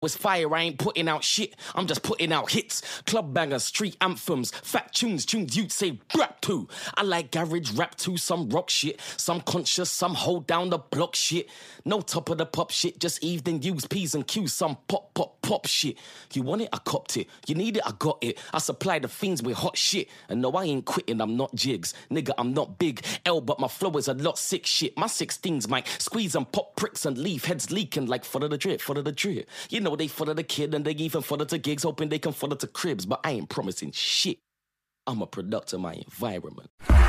was fire, I ain't putting out shit, I'm just putting out hits. Club bangers, street anthems, fat tunes you'd say rap to. I like garage rap too, some rock shit, some conscious, some hold down the block shit. No top of the pop shit, just evening use P's and Q's, some pop shit. You want it, I copped it. You need it, I got it. I supply the fiends with hot shit. And no, I ain't quitting, I'm not jigs. Nigga, I'm not big L, but my flow is a lot sick shit. My 16s might squeeze and pop pricks and leave heads leaking like follow the drip. You know they follow the kid and they even follow to gigs, hoping they can follow to cribs, but I ain't promising shit. I'm a product of my environment.